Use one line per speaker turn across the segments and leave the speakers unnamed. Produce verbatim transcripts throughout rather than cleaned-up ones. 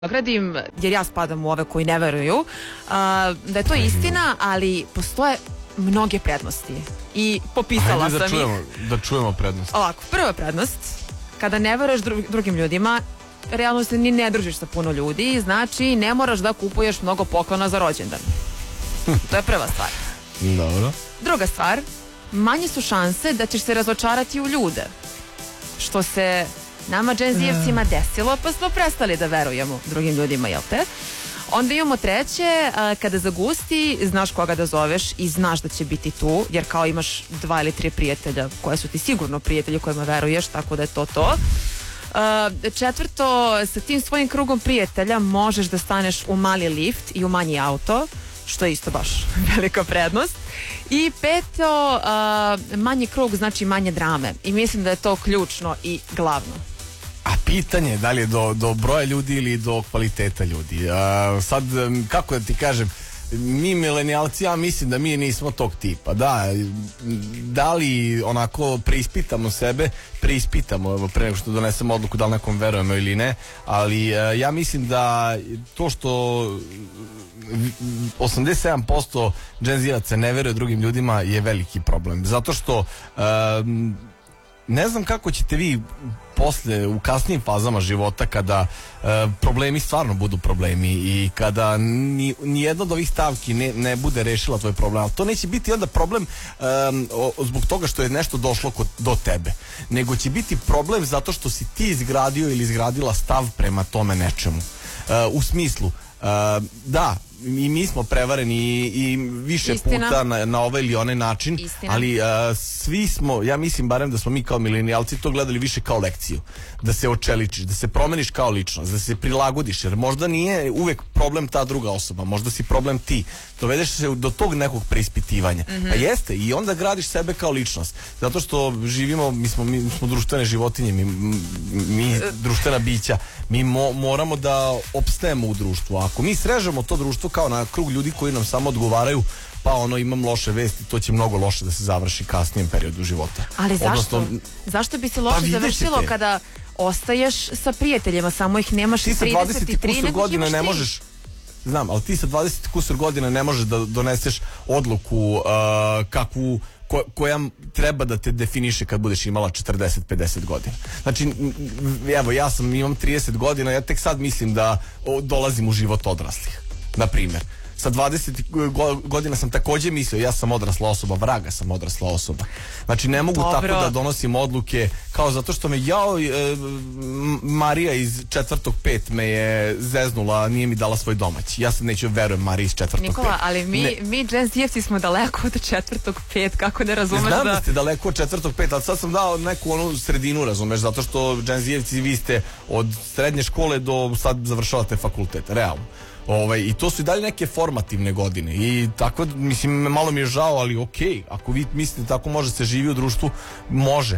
ogradim, jer ja spadam u ove koji ne veruju, a, da je to istina, ali postoje mnoge prednosti. I popisala
Hajde da
sam
čujemo,
ih.
da čujemo prednost.
Ovako, prva prednost, kada ne veruješ dru drugim ljudima, realno se ni ne družiš sa puno ljudi, znači ne moraš da kupuješ mnogo poklona za rođendan. To je prva stvar.
Dobro.
Druga stvar, manje su šanse da ćeš se razočarati u ljude. Što se nama Gen Z-evcima desilo, pa smo prestali da verujemo drugim ljudima, jel te? Onda imamo treće, a, kada zagusti, znaš koga da zoveš i znaš da će biti tu, jer kao imaš dva ili tri prijatelja koje su ti sigurno prijatelji kojima veruješ, tako da je to to. A, četvrto, sa tim svojim krugom prijatelja možeš da staneš u mali lift i u manji auto, što je isto baš velika prednost. I peto, a, manji krug znači manje drame. I mislim da je to ključno i glavno.
A pitanje je da li je do, do broja ljudi ili do kvaliteta ljudi. A, sad, kako da ti kažem, mi milenijalci, ja mislim da mi nismo tog tipa. Da, da li onako preispitamo sebe, preispitamo evo, pre nego što donesemo odluku da li nekom verujemo ili ne, ali a, ja mislim da to što osamdeset sedam posto Gen Z-aca ne veruje drugim ljudima je veliki problem. Zato što um, ne znam kako ćete vi posle, u kasnijim fazama života, kada uh, problemi stvarno budu problemi i kada ni, ni jedna od ovih stavki ne, ne bude rešila tvoj problem, ali to neće biti onda problem um, o, zbog toga što je nešto došlo kod, do tebe, nego će biti problem zato što si ti izgradio ili izgradila stav prema tome nečemu. Uh, u smislu, uh, da, i mi smo prevareni i, i više Istina. puta na, na ovaj ili onaj način. Istina. Ali uh, svi smo, ja mislim barem da smo mi kao milenijalci to gledali više kao lekciju, da se očeličiš, da se promeniš kao ličnost, da se prilagodiš, jer možda nije uvek problem ta druga osoba, možda si problem ti, dovedeš se do tog nekog preispitivanja. Mm-hmm. Pa jeste, i onda gradiš sebe kao ličnost, zato što živimo, mi smo, mi smo društvene životinje, mi, mi društvena bića, mi mo, moramo da opstajemo u društvu. Ako mi srežemo to društvo kao na krug ljudi koji nam samo odgovaraju, pa ono, imam loše vesti, to će mnogo loše da se završi kasnijem periodu života.
Ali zašto?
Odnosno,
zašto bi se loše
pa
završilo kada ostaješ sa prijateljima, samo ih nemaš
ti sa
trideset tri, nego
godina
imaš
ne
ti.
možeš, znam, ali ti sa dvadeset kusur godina ne možeš da doneseš odluku uh, kakvu Ko, koja treba da te definiše kad budeš imala četrdeset pedeset godina. Znači, evo, ja sam, imam trideset godina, ja tek sad mislim da o, dolazim u život odraslih, na primjer. Sa dvadeset godina sam takođe mislio, ja sam odrasla osoba, vraga sam odrasla osoba. Znači, ne mogu Dobro. tako da donosim odluke, kao zato što me, jao, e, Marija iz četvrtog pet me je zeznula, nije mi dala svoj domaći. Ja sad neću verujem Mariji iz četvrtog
Nikola,
pet.
ali mi, ne. mi Gen Z-evci smo daleko od četvrtog pet, kako ne razumeš
Znam
da...
da ste daleko od četvrtog pet, ali sad sam dao neku onu sredinu, razumeš, zato što Gen Z-evci vi ste od srednje škole do sad završavate fakultet, realno. Ovaj, i to su i dalje neke formativne godine i tako, mislim, malo mi je žao, ali okej, ako vi mislite tako može se živi u društvu, može,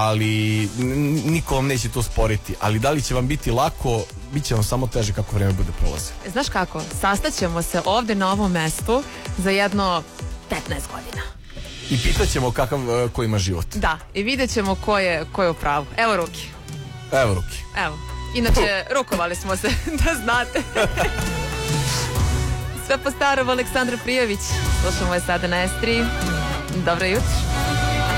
ali niko vam neće to sporiti, ali da li će vam biti lako, bit će vam samo teže kako vreme bude prolaze.
Znaš kako, sastaćemo se ovde na ovom mestu za jedno petnaest godina.
I pitaćemo kakav, ko ima život.
Da, i vidjet ćemo ko je, ko je u pravu. Evo ruki.
Evo ruki.
Evo, inače rukovali smo se, da znate. Sve po starom, Aleksandra Prijović. Slušamo je sada na S tri. Dobro jutro.